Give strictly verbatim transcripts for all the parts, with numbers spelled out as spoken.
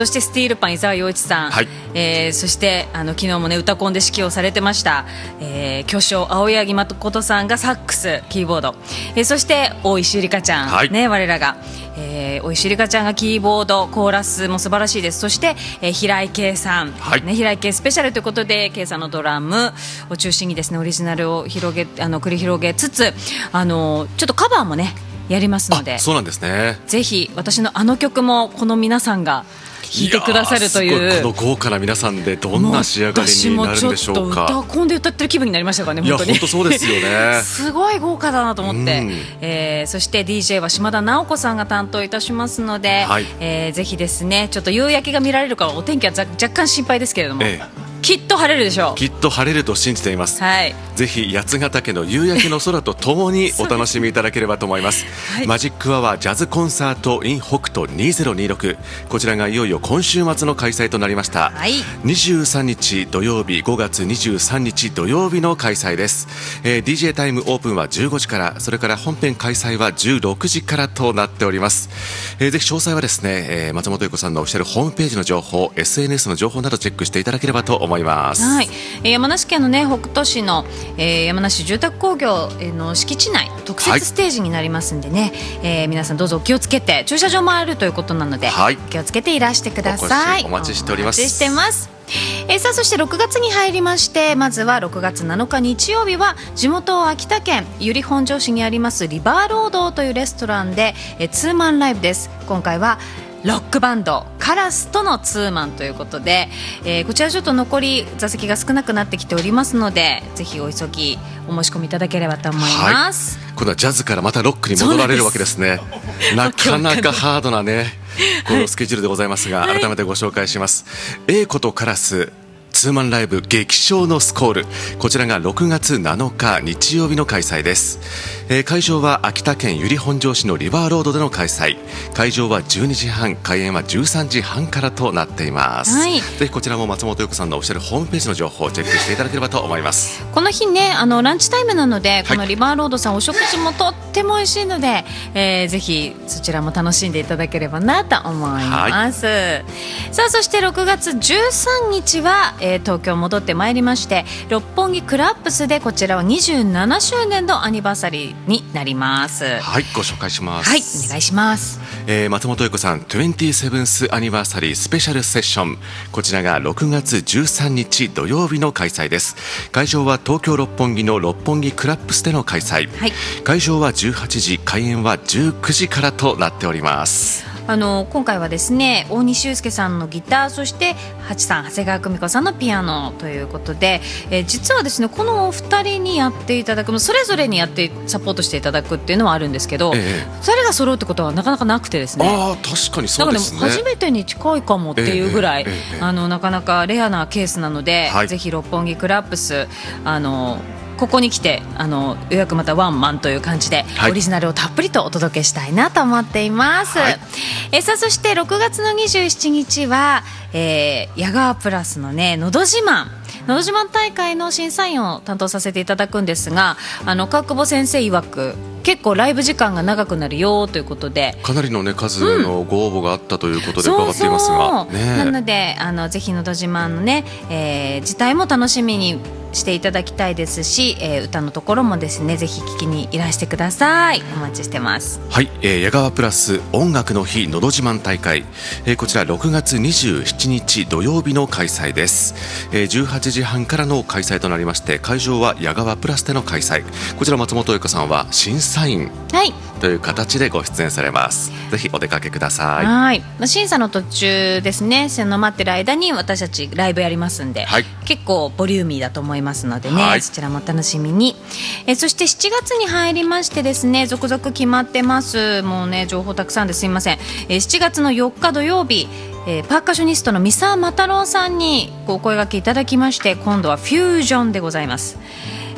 そしてスティールパン伊沢洋一さん、はい、えー、そしてあの昨日もね歌コンで指揮をされてました、えー、巨匠青柳誠さんがサックスキーボード、えー、そして大石ゆりかちゃん、はい、ね、我らが、えー、大石ゆりかちゃんがキーボードコーラスも素晴らしいです。そして、えー、平井圭さん、はい、ね、平井圭スペシャルということで圭さんのドラムを中心にですねオリジナルを広げあの繰り広げつつ、あのちょっとカバーもねやりますので、 そうなんですね。 ぜひ私のあの曲もこの皆さんが弾いてくださるという、 いこの豪華な皆さんでどんな仕上がりになるんでしょうか。 私もちょっと歌コンで歌ってる気分になりましたからね。本当にいや本当そうですよねすごい豪華だなと思って、うん、えー、そして ディージェー は島田直子さんが担当いたしますので、はい、えー、ぜひですねちょっと夕焼けが見られるからお天気は若干心配ですけれども、ええ、きっと晴れるでしょう。 きっと晴れると信じています、はい、ぜひ八ヶ岳の夕焼けの空とともにお楽しみいただければと思います、はい、マジックアワージャズコンサート in 北斗にせんにじゅうろく、こちらがいよいよ今週末の開催となりました、はい、にじゅうさんにち土曜日ごがつにじゅうさんにち土曜日の開催です、えー、ディージェー タイムオープンはじゅうごじから、それから本編開催はじゅうろくじからとなっております、えー、ぜひ詳細はですね、えー、松本優子さんのオフィシャルホームページの情報 エスエヌエス の情報などチェックしていただければと思います。 はい、山梨県の、ね、北杜市の、えー、山梨住宅工業の敷地内特設ステージになりますんでね、はい、えー、皆さんどうぞお気をつけて、駐車場もあるということなので、はい、気をつけていらしてください。 お待ちしております。 お待ちしてます。えー、さあそしてろくがつに入りまして、まずはろくがつなのか日曜日は地元秋田県由利本荘市にありますリバーロードというレストランで、えー、ツーマンライブです。今回はロックバンドカラスとのツーマンということで、えー、こちらちょっと残り座席が少なくなってきておりますので、ぜひお急ぎお申し込みいただければと思います、 はい、今度はジャズからまたロックに戻られるわけですね。なかなかハードなねこのスケジュールでございますが、はい、改めてご紹介します。A子とカラスツーマンライブ激唱のスコール、こちらがろくがつなのか日曜日の開催です、えー、会場は秋田県由利本荘市のリバーロードでの開催。会場はじゅうにじはん、開演はじゅうさんじはんからとなっています、はい、ぜひこちらも松本優子さんのオフィシャルホームページの情報をチェックしていただければと思います。 この日ね、あのランチタイムなので、このリバーロードさん、はい、お食事もとっても美味しいので、えー、ぜひそちらも楽しんでいただければなと思います、はい、さあそしてろくがつじゅうさんにちは、えー、東京戻ってまいりまして、六本木クラップスでこちらはにじゅうななしゅうねんのアニバーサリーになります。 はい、ご紹介します。 はい、お願いします。 えー、松本優子さんにじゅうななアニバーサリースペシャルセッション、こちらがろくがつじゅうさんにち土曜日の開催です。会場は東京六本木の六本木クラップスでの開催、はい、会場はじゅうはちじ、開演はじゅうくじからとなっております。 あの今回はですね、大西祐介さんのギター、そしてハチさん長谷川久美子さんのピアノということで、えー、実はですねこのお二人にやっていただく、それぞれにやってサポートしていただくっていうのはあるんですけど、ええ、ふたりが揃うってことはなかなかなくてですね、 あ確かにそうですね、 だから初めてに近いかもっていうぐらい、ええええ、あのなかなかレアなケースなので、はい、ぜひ六本木クラップス、あのここに来てあの予約またワンマンという感じで、はい、オリジナルをたっぷりとお届けしたいなと思っています、はい、えさあそしてろくがつのにじゅうしちにちは、えー、矢川プラスのねのど自慢のど自慢大会の審査員を担当させていただくんですが、あの川久保先生曰く結構ライブ時間が長くなるよということで、 かなりの、ね、数のご応募があったということで伺っていますが、 そうそう、ね、なのであのぜひのど自慢のね、えー、自体も楽しみにしていただきたいですし、えー、歌のところもですねぜひ聞きにいらしてください。お待ちしてます。 はい、えー、矢川プラス音楽の日のど自慢大会、えー、こちらろくがつにじゅうしちにち土曜日の開催です、えー、じゅうはちじはんからの開催となりまして、会場は矢川プラスでの開催。こちら松本優子さんは審査員、はい、という形でご出演されます。ぜひお出かけください。 はい、審査の途中ですね、その待ってる間に私たちライブやりますんで、はい、結構ボリューミーだと思いますのでね、はい、そちらも楽しみに。えそしてしちがつに入りましてですね、続々決まってます。もうね情報たくさんですいません。えしちがつのよっか土曜日、えー、パーカッショニストの三沢又郎さんにお声掛けいただきまして、今度はフュージョンでございます。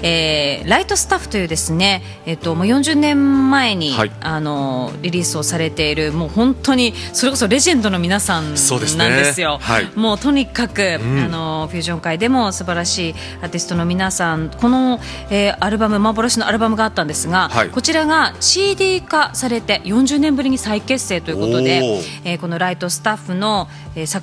えー、ライトスタッフというですね、えっと、もうよんじゅうねんまえに、はい、あのリリースをされているもう本当にそれこそレジェンドの皆さんなんですよ。はい、もうとにかく、うん、あのフュージョン界でも素晴らしいアーティストの皆さん、この、えー、アルバム幻のアルバムがあったんですが、はい、こちらが シーディー 化されてよんじゅうねんぶりに再結成ということで、えー、このライトスタッフの、えー、作